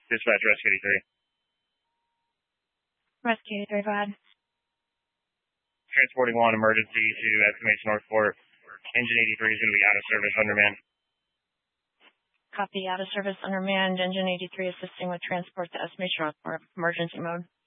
Dispatch Rescue 83. Rescue 83, go ahead. Transporting 1 emergency to Escamation Northport. Engine 83 is going to be out of service undermanned. Copy, out of service undermanned. Engine 83 assisting with transport to Escamation Northport. Emergency mode.